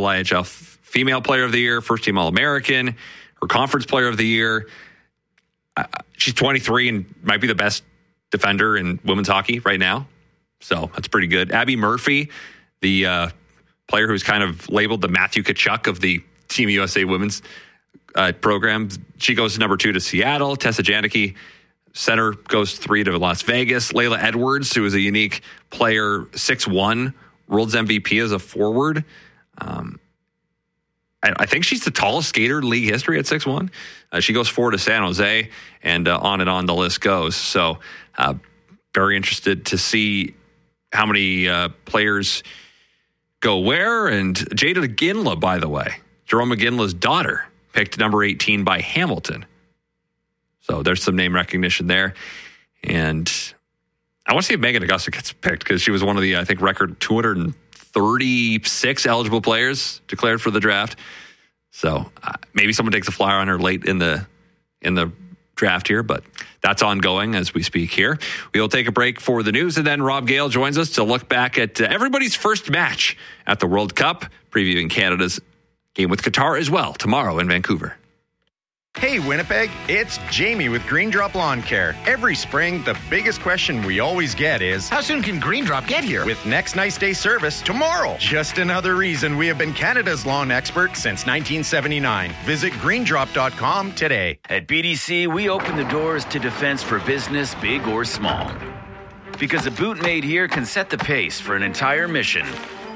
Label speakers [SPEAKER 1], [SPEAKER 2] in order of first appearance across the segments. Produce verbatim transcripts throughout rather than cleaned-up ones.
[SPEAKER 1] Total I H L Female Player of the Year, First Team All-American, her Conference Player of the Year. Uh, she's twenty-three and might be the best defender in women's hockey right now. So that's pretty good. Abby Murphy, the uh, player who's kind of labeled the Matthew Tkachuk of the Team U S A women's uh, program. She goes to number two to Seattle. Tessa Janicki, center, goes three to Las Vegas. Layla Edwards, who is a unique player, six one, World's M V P as a forward. Um, I, I think she's the tallest skater in league history at six one. Uh, she goes four to San Jose, and uh, on and on the list goes. So uh, very interested to see how many uh, players go where. And Jada Ginla, by the way, Jerome McGinley's daughter, picked number eighteen by Hamilton. So there's some name recognition there. And I want to see if Megan Augusta gets picked because she was one of the, I think, record two hundred thirty-six eligible players declared for the draft. So uh, maybe someone takes a flyer on her late in the in the draft here, but that's ongoing as we speak here. We will take a break for the news, and then Rob Gale joins us to look back at uh, everybody's first match at the World Cup, previewing Canada's game with Qatar as well tomorrow in Vancouver.
[SPEAKER 2] Hey Winnipeg, it's Jamie with Green Drop Lawn Care. Every spring, the biggest question we always get is,
[SPEAKER 3] how soon can Green Drop get here?
[SPEAKER 2] With next nice day service tomorrow. Just another reason we have been Canada's lawn expert since nineteen seventy-nine. Visit green drop dot com today.
[SPEAKER 4] At B D C, we open the doors to defense for business, big or small. Because a boot made here can set the pace for an entire mission.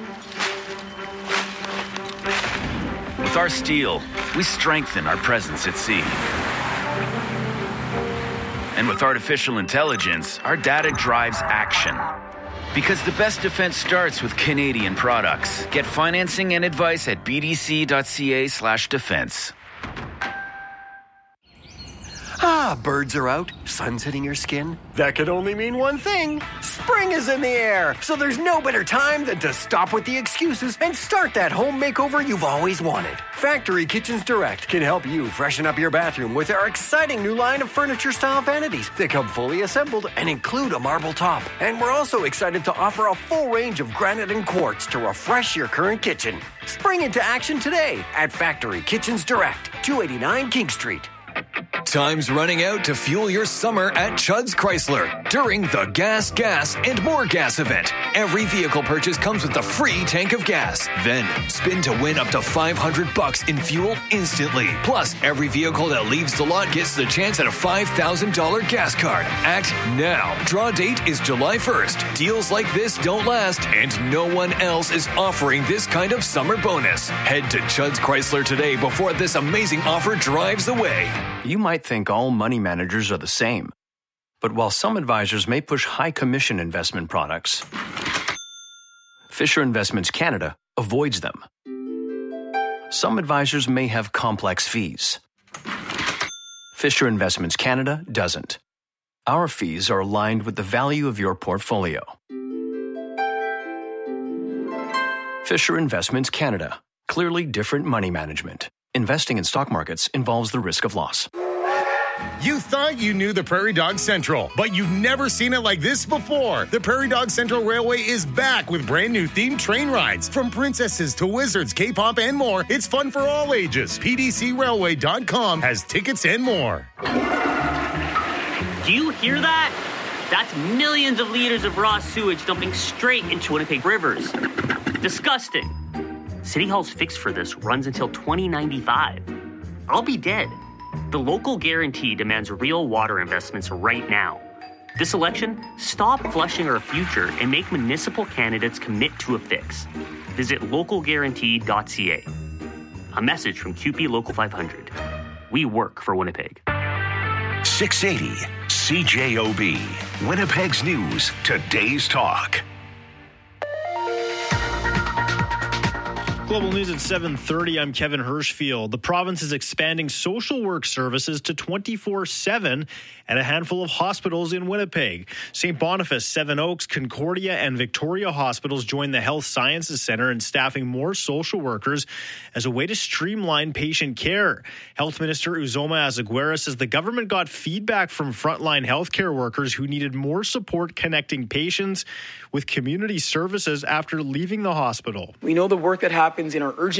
[SPEAKER 4] With our steel, we strengthen our presence at sea. And with artificial intelligence, our data drives action. Because the best defense starts with Canadian products. Get financing and advice at b d c dot c a slash defense.
[SPEAKER 5] Ah, birds are out, sun's hitting your skin. That could only mean one thing. Spring is in the air, so there's no better time than to stop with the excuses and start that home makeover you've always wanted. Factory Kitchens Direct can help you freshen up your bathroom with our exciting new line of furniture-style vanities that come fully assembled and include a marble top. And we're also excited to offer a full range of granite and quartz to refresh your current kitchen. Spring into action today at Factory Kitchens Direct, two eighty-nine King Street.
[SPEAKER 6] Time's running out to fuel your summer at Chud's Chrysler during the Gas, Gas, and More Gas event. Every vehicle purchase comes with a free tank of gas. Then spin to win up to five hundred bucks in fuel instantly. Plus, every vehicle that leaves the lot gets the chance at a five thousand dollars gas card. Act now. Draw date is July first. Deals like this don't last, and no one else is offering this kind of summer bonus. Head to Chud's Chrysler today before this amazing offer drives away.
[SPEAKER 7] You might think all money managers are the same. But while some advisors may push high commission investment products, Fisher Investments Canada avoids them. Some advisors may have complex fees. Fisher Investments Canada doesn't. Our fees are aligned with the value of your portfolio. Fisher Investments Canada. Clearly different money management. Investing in stock markets involves the risk of loss.
[SPEAKER 8] You thought you knew the Prairie Dog Central, but you've never seen it like this before. The Prairie Dog Central Railway is back with brand new themed train rides. From princesses to wizards, K-pop, and more, it's fun for all ages. P D C railway dot com has tickets and more.
[SPEAKER 9] Do you hear that? That's millions of liters of raw sewage dumping straight into Winnipeg rivers. Disgusting. City Hall's fix for this runs until twenty ninety-five. I'll be dead. The local guarantee demands real water investments right now. This election, stop flushing our future and make municipal candidates commit to a fix. Visit local guarantee dot c a. A message from Q P Local five hundred. We work for Winnipeg.
[SPEAKER 10] six eighty C J O B. Winnipeg's News. Today's Talk.
[SPEAKER 11] Global News at seven thirty. I'm Kevin Hirschfield. The province is expanding social work services to twenty-four seven at a handful of hospitals in Winnipeg. Saint Boniface, Seven Oaks, Concordia, and Victoria hospitals join the Health Sciences Centre in staffing more social workers as a way to streamline patient care. Health Minister Uzoma Azaguera says the government got feedback from frontline healthcare workers who needed more support connecting patients with community services after leaving the hospital.
[SPEAKER 12] We know the work that happens in our urgent